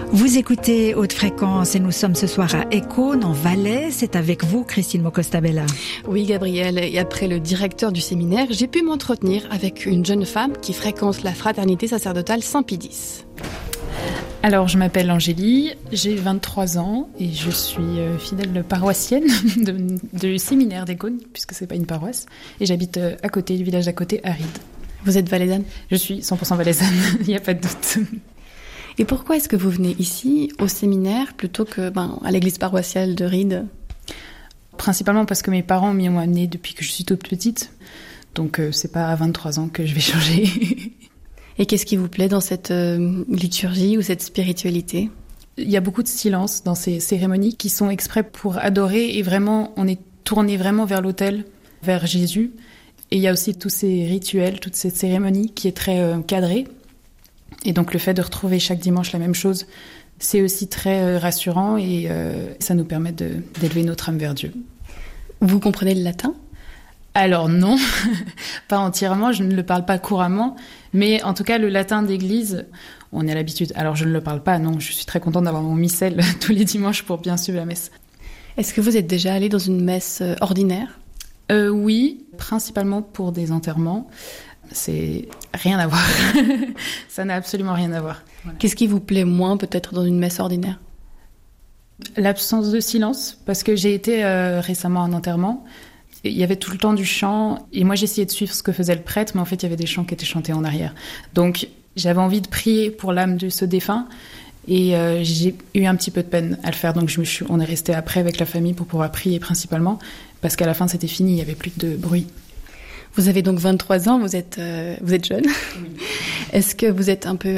Vous écoutez Haute Fréquence et nous sommes ce soir à Écône, en Valais. C'est avec vous, Christine Mocostabella. Oui, Gabrielle. Et après le directeur du séminaire, j'ai pu m'entretenir avec une jeune femme qui fréquente la fraternité sacerdotale Saint-Pie-X. Alors, je m'appelle Angélie, j'ai 23 ans et je suis fidèle paroissienne du séminaire d'Écône, puisque c'est pas une paroisse. Et j'habite à côté, du village d'à côté, à Ried. Vous êtes valaisanne ? Je suis 100% valaisanne, il n'y a pas de doute. Et pourquoi est-ce que vous venez ici, au séminaire, plutôt que à l'église paroissiale de Ried ? Principalement parce que mes parents m'y ont amenée depuis que je suis toute petite. Donc, c'est pas à 23 ans que je vais changer. Et qu'est-ce qui vous plaît dans cette liturgie ou cette spiritualité ? Il y a beaucoup de silence dans ces cérémonies qui sont exprès pour adorer et vraiment, on est tourné vraiment vers l'autel, vers Jésus. Et il y a aussi tous ces rituels, toute cette cérémonie qui est très cadrée. Et donc le fait de retrouver chaque dimanche la même chose, c'est aussi très rassurant et ça nous permet d'élever notre âme vers Dieu. Vous comprenez le latin ? Alors non, pas entièrement, je ne le parle pas couramment, mais en tout cas le latin d'église, on est à l'habitude. Alors je ne le parle pas, non, je suis très contente d'avoir mon missel tous les dimanches pour bien suivre la messe. Est-ce que vous êtes déjà allé dans une messe ordinaire ? Oui, principalement pour des enterrements. C'est rien à voir. Ça n'a absolument rien à voir. Voilà. Qu'est-ce qui vous plaît moins peut-être dans une messe ordinaire ? L'absence de silence, parce que j'ai été récemment à un enterrement. Il y avait tout le temps du chant, et moi j'essayais de suivre ce que faisait le prêtre, mais en fait il y avait des chants qui étaient chantés en arrière. Donc j'avais envie de prier pour l'âme de ce défunt, et j'ai eu un petit peu de peine à le faire. Donc on est resté après avec la famille pour pouvoir prier principalement, parce qu'à la fin c'était fini, il n'y avait plus de bruit. Vous avez donc 23 ans, vous êtes jeune. Oui. Est-ce que vous êtes un peu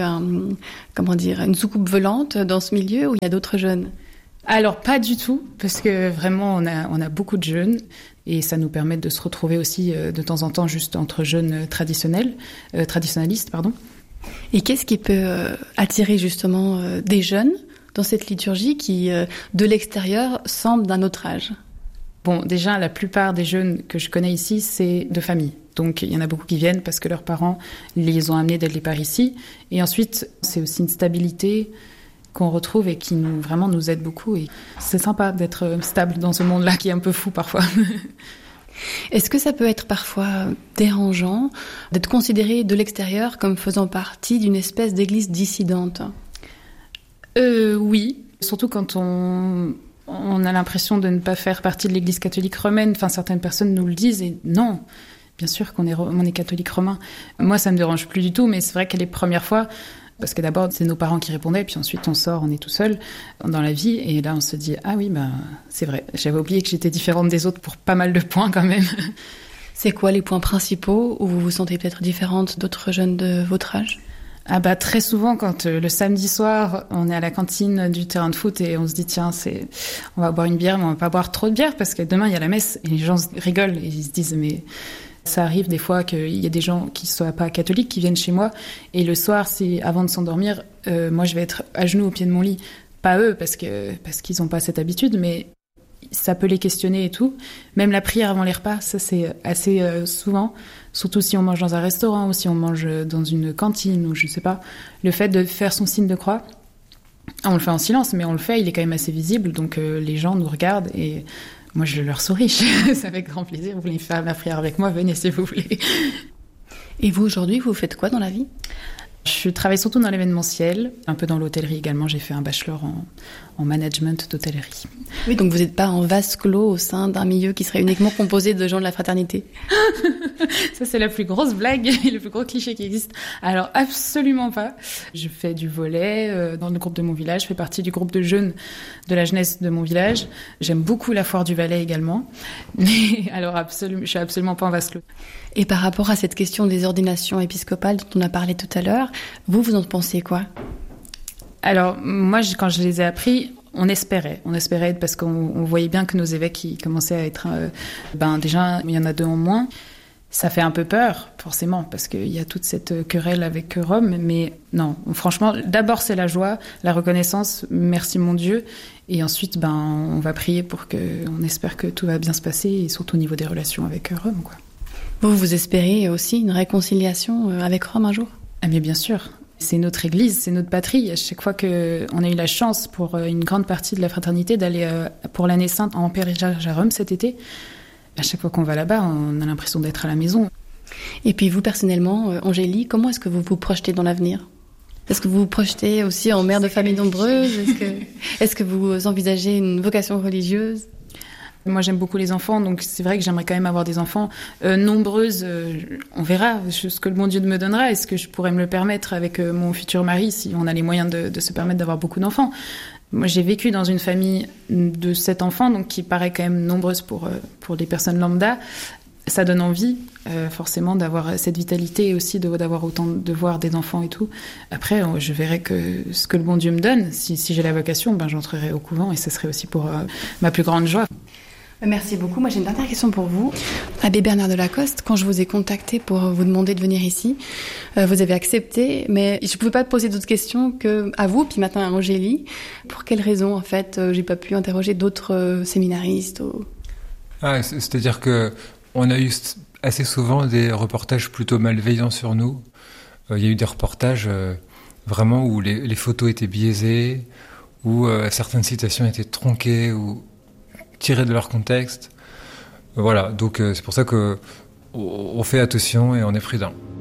une soucoupe volante dans ce milieu ou il y a d'autres jeunes ? Alors pas du tout, parce que vraiment on a beaucoup de jeunes et ça nous permet de se retrouver aussi de temps en temps juste entre jeunes traditionnalistes. Et qu'est-ce qui peut attirer justement des jeunes dans cette liturgie qui, de l'extérieur, semble d'un autre âge ? Bon, déjà, la plupart des jeunes que je connais ici, c'est de famille. Donc, il y en a beaucoup qui viennent parce que leurs parents les ont amenés dès le départ ici. Et ensuite, c'est aussi une stabilité qu'on retrouve et qui nous aide beaucoup. Et c'est sympa d'être stable dans ce monde-là qui est un peu fou parfois. Est-ce que ça peut être parfois dérangeant d'être considéré de l'extérieur comme faisant partie d'une espèce d'église dissidente ? Oui, surtout quand on a l'impression de ne pas faire partie de l'Église catholique romaine. Enfin, certaines personnes nous le disent et non, bien sûr qu'on est catholique romain. Moi, ça me dérange plus du tout, mais c'est vrai que les premières fois, parce que d'abord, c'est nos parents qui répondaient, puis ensuite on sort, on est tout seul dans la vie, et là on se dit, ah oui, c'est vrai, j'avais oublié que j'étais différente des autres pour pas mal de points quand même. C'est quoi les points principaux où vous vous sentez peut-être différente d'autres jeunes de votre âge ? Très souvent, quand le samedi soir, on est à la cantine du terrain de foot et on se dit, tiens, on va boire une bière, mais on va pas boire trop de bière parce que demain, il y a la messe et les gens rigolent et ils se disent, mais ça arrive des fois qu'il y a des gens qui soient pas catholiques qui viennent chez moi et le soir, avant de s'endormir, moi, je vais être à genoux au pied de mon lit. Pas eux, parce qu'ils ont pas cette habitude, mais ça peut les questionner et tout. Même la prière avant les repas, ça c'est assez souvent, surtout si on mange dans un restaurant ou si on mange dans une cantine ou je sais pas. Le fait de faire son signe de croix, on le fait en silence, mais on le fait, il est quand même assez visible, donc les gens nous regardent et moi je leur souris, ça fait grand plaisir. Vous voulez faire la prière avec moi, venez si vous voulez. Et vous aujourd'hui, vous faites quoi dans la vie ? Je travaille surtout dans l'événementiel, un peu dans l'hôtellerie également. J'ai fait un bachelor en management d'hôtellerie. Oui, donc vous n'êtes pas en vase clos au sein d'un milieu qui serait uniquement composé de gens de la fraternité. Ça, c'est la plus grosse blague et le plus gros cliché qui existe. Alors, absolument pas. Je fais du volley dans le groupe de mon village. Je fais partie du groupe de jeunes de la jeunesse de mon village. J'aime beaucoup la foire du Valais également. Mais alors, je suis absolument pas en vase clos. Et par rapport à cette question des ordinations épiscopales dont on a parlé tout à l'heure, vous en pensez quoi ? Alors, moi, quand je les ai appris, on espérait parce qu'on voyait bien que nos évêques ils commençaient à être... déjà, il y en a 2 en moins. Ça fait un peu peur, forcément, parce qu'il y a toute cette querelle avec Rome. Mais non, franchement, d'abord, c'est la joie, la reconnaissance, merci mon Dieu. Et ensuite, on va prier on espère que tout va bien se passer, et surtout au niveau des relations avec Rome, quoi. Vous espérez aussi une réconciliation avec Rome un jour ? Ah mais bien sûr. C'est notre église, c'est notre patrie. À chaque fois qu'on a eu la chance pour une grande partie de la fraternité d'aller pour l'année sainte en pèlerinage à Rome cet été, à chaque fois qu'on va là-bas, on a l'impression d'être à la maison. Et puis vous personnellement, Angélie, comment est-ce que vous vous projetez dans l'avenir ? Est-ce que vous vous projetez aussi en mère de famille nombreuse ? Est-ce que vous envisagez une vocation religieuse ? Moi, j'aime beaucoup les enfants, donc c'est vrai que j'aimerais quand même avoir des enfants nombreuses. On verra ce que le bon Dieu me donnera. Est-ce que je pourrais me le permettre avec mon futur mari, si on a les moyens de se permettre d'avoir beaucoup d'enfants. Moi, j'ai vécu dans une famille de 7 enfants, donc qui paraît quand même nombreuse pour les personnes lambda. Ça donne envie, forcément, d'avoir cette vitalité et aussi d'avoir autant de voir des enfants et tout. Après, je verrai ce que le bon Dieu me donne. Si j'ai la vocation, j'entrerai au couvent et ce serait aussi pour ma plus grande joie. Merci beaucoup. Moi, j'ai une dernière question pour vous. Abbé Bernard de Lacoste, quand je vous ai contacté pour vous demander de venir ici, vous avez accepté, mais je ne pouvais pas poser d'autres questions qu'à vous, puis maintenant à Angélie. Pour quelles raisons, en fait, j'ai pas pu interroger d'autres séminaristes C'est-à-dire que on a eu assez souvent des reportages plutôt malveillants sur nous. Il y a eu des reportages vraiment où les photos étaient biaisées, où certaines citations étaient tronquées ou tirées de leur contexte. Voilà, donc c'est pour ça qu'on fait attention et on est prudent.